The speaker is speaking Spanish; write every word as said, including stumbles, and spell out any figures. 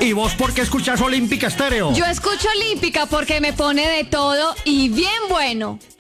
¿Y vos por qué escuchás Olímpica Estéreo? Yo escucho Olímpica porque me pone de todo y bien bueno.